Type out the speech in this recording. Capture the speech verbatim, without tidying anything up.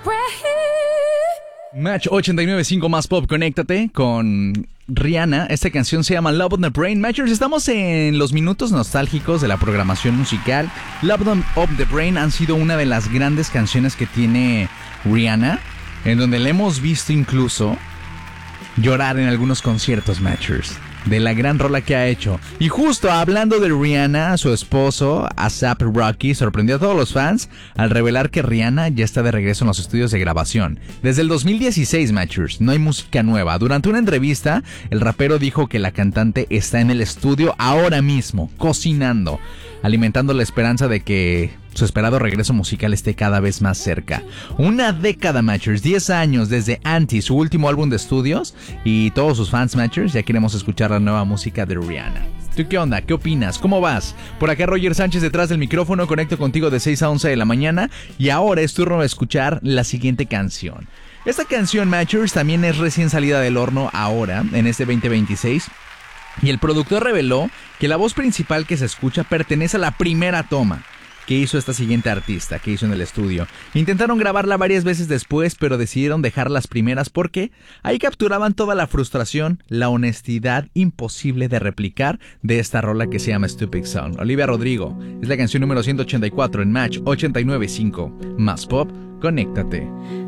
Match ochenta y nueve punto cinco más pop, conéctate con Rihanna. Esta canción se llama Love on the Brain. Matchers, estamos en los minutos nostálgicos de la programación musical. Love on the Brain han sido una de las grandes canciones que tiene Rihanna, en donde le hemos visto incluso llorar en algunos conciertos, Matchers, de la gran rola que ha hecho. Y justo hablando de Rihanna, su esposo, A$ap Rocky, sorprendió a todos los fans al revelar que Rihanna ya está de regreso en los estudios de grabación. Desde el dos mil dieciséis, Matchers, no hay música nueva. Durante una entrevista, el rapero dijo que la cantante está en el estudio ahora mismo, cocinando, alimentando la esperanza de que su esperado regreso musical esté cada vez más cerca. Una década, Matchers, diez años desde Anti, su último álbum de estudios, y todos sus fans, Matchers, ya queremos escuchar la nueva música de Rihanna. ¿Tú qué onda? ¿Qué opinas? ¿Cómo vas? Por acá Roger Sánchez detrás del micrófono, conecto contigo de seis a once de la mañana, y ahora es turno de escuchar la siguiente canción. Esta canción, Matchers, también es recién salida del horno ahora, en este veinte veintiséis, y el productor reveló que la voz principal que se escucha pertenece a la primera toma que hizo esta siguiente artista, que hizo en el estudio. Intentaron grabarla varias veces después, pero decidieron dejar las primeras porque ahí capturaban toda la frustración, la honestidad imposible de replicar de esta rola que se llama Stupid Song. Olivia Rodrigo, es la canción número ciento ochenta y cuatro en Match ochenta y nueve punto cinco. Más pop, conéctate.